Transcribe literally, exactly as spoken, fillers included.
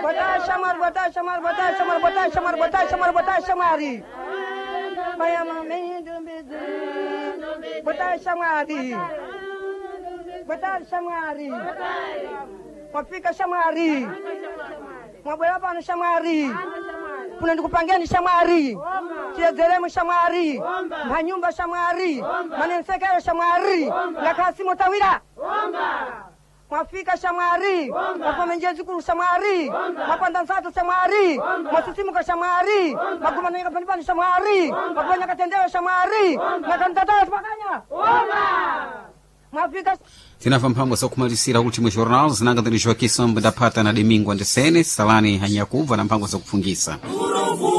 Bota chamar, bota chamar, bota chamar, bota chamar, bota chamar, bota chamar. Vai amamente do bedu. Bota chamar. Bota chamar. Wafika chamari. Mwabwela pano chamari. Kuna ndikupangeni chamari. Chizeremu chamari. Manyumba chamari. Manensekero chamari. Lakasi motawira. Mwafika chamari. Wafamenjezi kuru chamari. Mapanda nsatu chamari. Mwasisimuka chamari. Magumananga panipani chamari. Wafanya katendeo chamari. Nakantatala tupakanya. Mwafika Tinafa mphambo za kumalisira último jornal zinanga ndi Joaquim Samba da Pata na Domingo Andesene salani hanyakuva na mpango za kufungisa.